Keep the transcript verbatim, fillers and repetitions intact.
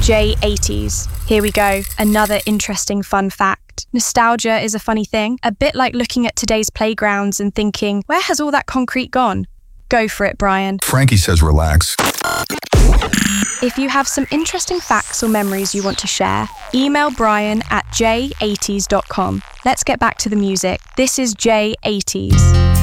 J eighties. Here we go, another interesting fun fact. Nostalgia is a funny thing, a bit like looking at today's playgrounds and thinking, where has all that concrete gone? Go for it, Brian. Frankie says relax. If you have some interesting facts or memories you want to share, email Brian at j eighties dot com. Let's get back to the music. This is J eighties.